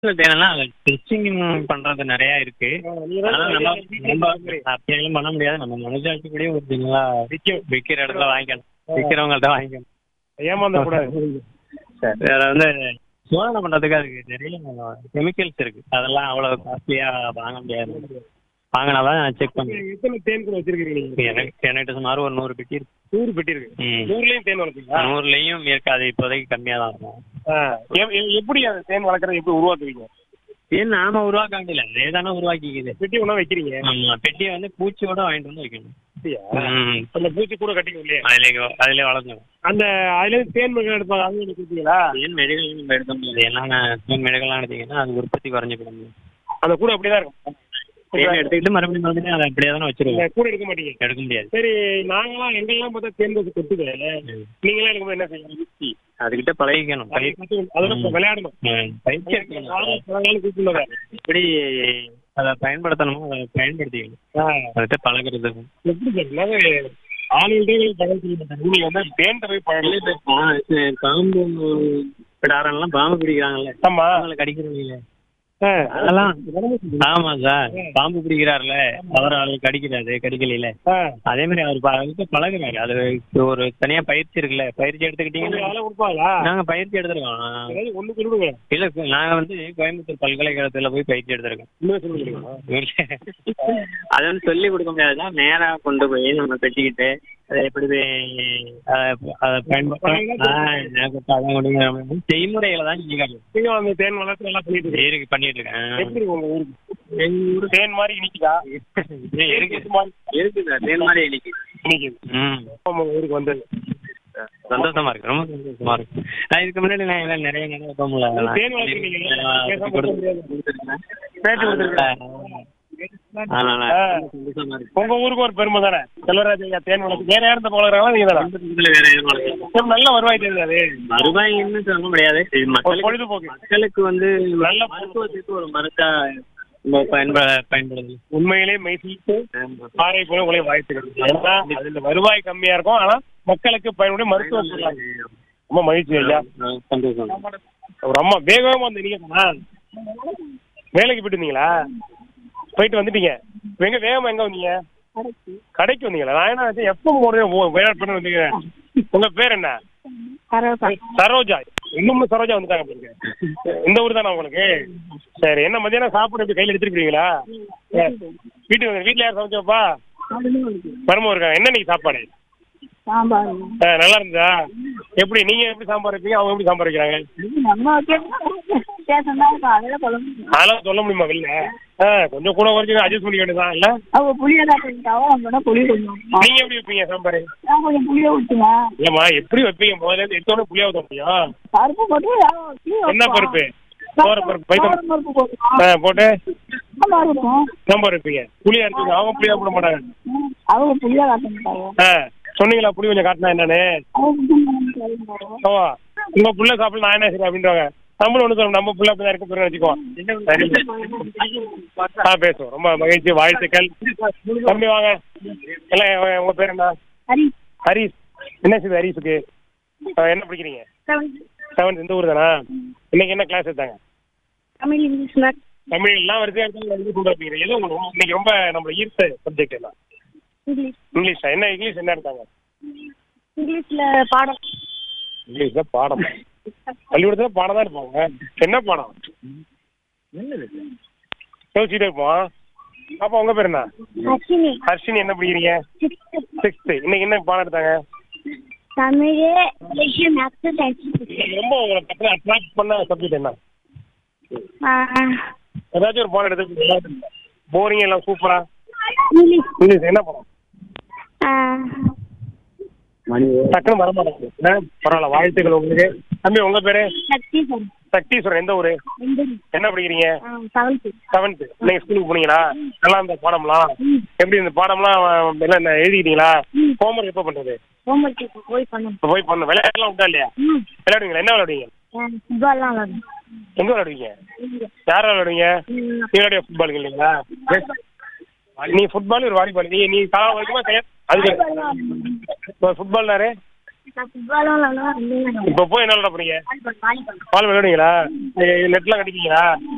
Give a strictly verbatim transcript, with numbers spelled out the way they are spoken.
என்னன்னா ஸ்டிச்சிங் பண்றது நிறைய இருக்கு. ஆனா நம்ம நம்ம அப்படியெல்லாம் பண்ண முடியாது. நம்ம மனசாட்சி கூட ஒரிஜினலா விற்க விற்கிற இடத்துல வாங்கிக்கணும். விற்கிறவங்கள்ட்ட வாங்கிக்கணும். ஏமாந்த கூடாது. வேற வந்து சோதனை பண்றதுக்கு அதுக்கு நிறைய கெமிக்கல்ஸ் இருக்கு. அதெல்லாம் அவ்வளவு காஸ்ட்லியா வாங்க முடியாது. வாங்கினாதான் செக் பண்ணி. எத்தனை தேன் கூட வச்சிருக்கீங்க? எனக்கு என்கிட்ட சுமார் ஒரு நூறு பெட்டி இருக்கு. நூறு பெட்டி இருக்கு. ம். நூறுலயும் தேன் வளர்ப்பீங்களா? நூறுலயும் இருக்காது. இப்போதைக்கு கம்மியா தான் இருக்கும். ஆ. எ- எ- எப்படி அந்த தேன் வளர்க்கறது எப்படி உருவாக்குவீங்க? ஏன் நாம உருவாக்க வேண்டியல அதேதானே உருவாக்கிக்குது. பெட்டி ஒண்ணா வைக்கிறீங்க? ஆமா, பெட்டியை வந்து பூச்சியோட வாங்கிட்டு வந்து வைக்கணும். அப்படியா? ம். அந்த பூச்சி கூட கட்டிக்கும் இல்லையா? அதுல அதுல வளர்ந்துடும். அந்த அதுல இருந்து தேன் மெழுகு எடுப்பாங்க, அது கொடுப்பீங்களா? ஏன் மெழுகல் நம்ம எடுக்க முடியாது. ஏன்னா தேன் மெழுகெல்லாம் எடுத்தீங்கன்னா அது உற்பத்தி குறைஞ்சு போயிடும். அந்த கூட அப்படிதான் இருக்கும். தேன் எடுத்துக்கிட்டு மறுபடியும் மறுபடியும் அதை அப்படியே தானே வச்சிருவோம். இந்த கூட எடுக்க மாட்டீங்க? எடுக்க முடியாது. சரி, நாங்களாம் எங்கெல்லாம் பார்த்தா தேன் பூச்சி கொத்துது, ம். நீங்களாம் எடுக்கும்போது என்ன செய்யணும்? அதுகிட்ட பழகிக்கணும். பழகி அதோட இப்ப விளையாடணும். ம். பயிற்சி எடுக்கணும். பழகாலும் கூப்பிடுங்க. எப்படி அதை பயன்படுத்தணுமோ அதை பயன்படுத்திக்கணும். அதுகிட்ட பழகிறது. எப்படி சார் ஆளுநர்கள் பழக செய்ய மாட்டாங்க, நீங்க வந்து தேன் போய் பழகல. பாம்பு பிடாரெல்லாம் பாம்பு பிடிக்கிறாங்கல்ல, ஆமா. அவங்களை கடிக்கிறீங்களே ஆ. அதெல்லாம். ஆமா சார், பாம்பு பிடிக்கிறாருல அவர் அவருக்கு கடிக்கிறாரு கடிக்கல. ஆ. அதே மாதிரி அவர் ப- அவருக்கு பழகுறாரு. அது ஒரு தனியா பயிற்சி இருக்குல்ல, பயிற்சி எடுத்துக்கிட்டீங்கன்னா அதெல்லாம் கொடுப்பாங்களா? நாங்க பயிற்சி எடுத்திருக்கோம். ஏதாவது ஒண்ணு சொல்லுங்க. இல்ல நாங்க வந்து கோயம்புத்தூர் பல்கலைக்கழகத்துல போய் பயிற்சி எடுத்திருக்கோம். இன்னும் சொல்ல முடியுமா? அதை வந்து சொல்லி கொடுக்க முடியாதுதான். நேரா கொண்டு போய் நம்ம பெட்டிக்கிட்டு அதை எப்படி போய் அதை- அதை பயன்படுத்த செய்முறைகளை தான் நீங்க நீங்க அந்த தேன் வளர்த்து நல்லா பண்ணிட்டு இருக்கீங்க. இருக்கு பண்ணிட்டு இருக்கேன். எப்படி இருக்கு உங்க ஊருக்கு? எங்க ஊரு தேன் மாதிரி இனிக்குதா? இருக்கு இருக்கு சார், தேன் மாதிரி இன்னைக்கு. இனிக்குது. ம். உங்க ஊருக்கு வந்தது சந்தோஷமா இருக்கு, ரொம்ப சந்தோஷமா இருக்கு. நான் இதுக்கு முன்னாடி நான் இதெல்லாம் நிறைய நிறைய போகல. தேன் வளர்க்குறீங்க. பேசாம இருக்க முடியாது. பேட்டி கொடுத்துருக்கேன். அதனால ஆ. சந்தோஷமா இருக்கு. உங்க ஊருக்கு ஒரு பெருமை தானே செல்வராஜ் ஐயா தேன் வளர்த்து. வேற யாரும் வளர்க்குறாங்களா? நீங்க தானே? பக்கத்துல வேற எதுவும் வளர்க்கல. நல்ல வருவாய் தெரியாது. வருவாயின்னு சொல்ல முடியாது. இது ஒரு மக்களுக்கு பொழுதுபோக்கு. மக்களுக்கு வந்து நல்ல மருத்துவத்துக்கு ஒரு மருந்தா நம்ம பயன்பட பயன்படுது. உண்மையிலே மெய்சிலிட்டு பாறை போல உங்களை வாழ்த்துக்கள். ஏன்னா அதுல வருவாய் கம்மியா இருக்கும், ஆனா மக்களுக்கு பயனுடைய மருத்துவம் சொல்றாங்க. ரொம்ப மகிழ்ச்சி ஐயா. சந்தோஷம். ஒரு அம்மா வேகமா வந்து நீங்க வேலைக்கு போயிட்டு இருந்தீங்களா? போயிட்டு வந்துட்டீங்க. இப்ப எங்க வேகமா எங்க வந்தீங்க? கடைக்கு வந்தீங்களா? நான் என்ன நினைச்சேன், எப்ப போறேன் வேலை பண்ண வந்தீங்க. உங்க பேர் என்ன? சரோஜா. இன்னும் சரோஜா வந்துட்டாங்க பாருங்க. இந்த ஊர் தானே உங்களுக்கு? சரி, என்ன மதியானம் சாப்பிட எப்படி கையில எடுத்துருக்கீங்களா? வீட்டுக்கு வந்து வீட்டுல யார் சமைச்சப்பா? மருமகம் இருக்காங்க. என்ன நீங்க சாப்பாடு? சாம்பார். ஆ, நல்லா இருந்தா? எப்படி நீங்க எப்படி சாம்பார் வைப்பீங்க, அவங்க எப்படி சாம்பார் வைக்கிறாங்க? அதெல்லாம் சொல்ல முடியுமா வெளில? ஆ, கொஞ்சம் கூட குறைச்சு அட்ஜஸ்ட் பண்ணிக்க வேண்டியதான் இல்ல? அவங்க புளியதான் பண்ணிட்டாங்க, புளி கொஞ்சம் நீங்க எப்படி வைப்பீங்க சாம்பார்? நான் கொஞ்சம் புளிய ஊற்றுங்க. இல்லம்மா, எப்படி வைப்பீங்க? முதல்ல இருந்து எடுத்தோட புளியா ஊத்த முடியும்? பருப்பு போட்டு என்ன பருப்பு? சோர பருப்பு, பைத்தம் பருப்பு போட்டுக்கலாம். ஆ, போட்டு சாம்பார் இருக்கும். சாம்பார் வைப்பீங்க. புளியா இருக்குங்க, அவங்க புளியா போட மாட்டாங்க. அவங்க புளியா காட்ட மாட்டாங்க. ஆ, சொன்னீங்களா புளி கொஞ்சம் காட்டினா என்னன்னு? அவங்க ஓ, உங்க புள்ள சாப்பிடல நான் என்ன சரி அப்படின்றாங்க. நம்மளும் ஒண்ணு சொல்லணும், நம்ம புள்ள அப்படிதான் இருக்க போறோம் வச்சுக்குவோம். சரி, ஆ, பேசுவோம். ரொம்ப மகிழ்ச்சி, வாழ்த்துக்கள். தம்பி வாங்க. எல்லாம் உங்க பேர் என்ன? ஹரி. ஹரிஸ். என்ன செய்யுது ஹரிஸுக்கு? ஆ, என்ன படிக்கிறீங்க? செவன்த். இந்த ஊர் தானா? இன்னைக்கு என்ன கிளாஸ் எடுத்தாங்க? Tamil, English, maths. தமிழ் எல்லாம் வரைக்கும் எடுத்தாங்க. கொண்டு வைப்பீங்க. எது உங்களுக்கு இன்னைக்கு ரொம்ப நம்ம ஈர்த்த சப்ஜெக்ட் என்ன? இங்கிலீஷ். இங்கிலீஷா? என்ன இங்கிலீஷ் என்ன எடுத்தாங்க? இங்கிலீஷ்ல பாடம். இங்கிலீஷ்ல பாடம்? பள்ளிக்கூடத்துல பாடம் தான் இருப்பாங்க. என்ன பாடம்? யோசிச்சுட்டே இருப்போம். அப்ப உங்க பேர் என்ன? அஸ்வினி. ஹர்ஷினி. என்ன படிக்கிறீங்க? சிக்ஸ்த். இன்னைக்கு என்ன பாடம் எடுத்தாங்க? Tamil, English, maths, science. ரொம்ப உங்களை பக்கம் அட்ராக்ட் பண்ண சப்ஜெக்ட் என்ன? ஏதாச்சும் ஒரு பாடம் எடுத்து போரிங் எல்லாம் சூப்பரா? இங்கிலீஷ். இங்கிலீஷ் என்ன பாடம்? டக்குனு வர மாட்டேங்குது. பரவாயில்ல, வாழ்த்துக்கள் உங்களுக்கு. தம்பி உங்க பேரு? சக்திஸ்வரன். சக்தீஸ்வரன். எந்த ஊரு? என்ன படிக்கிறீங்க? செவன்த். செவன்த். இன்னைக்கு ஸ்கூலுக்கு போனீங்களா? நல்லா இந்த பாடம்லாம் எப்படி? இந்த பாடம்லாம் எல்லாம் என்ன எழுதிக்கிட்டீங்களா? ஹோம்ஒர்க் எப்போ பண்றது? ஹோம்ஒர்க் போய் பண்ணணும். இப்போ போய் பண்ணணும். விளையாட்டுலாம் உண்டா இல்லையா? விளையாடுவீங்களா? என்ன விளையாடுவீங்க? ஃபுட்பால்லாம் விளாடுவோம். எங்க விளையாடுவீங்க? யார் விளையாடுவீங்க? நீ விளையாடிய ஃபுட்பால் இல்லைங்களா? நீ ஃபுட்பால் ஒரு வாலிபால். நீ நீ காலம் வரைக்குமா கையா? அதுக்கு ஃபுட்பால்னாரு ஃபுட்பாலும் விளாடுவோம். இப்போ போய் என்ன விளையாட போறீங்க? வாலிபால். பால் விளையாடுவீங்களா? நெட்லாம் கட்டிப்பீங்களா?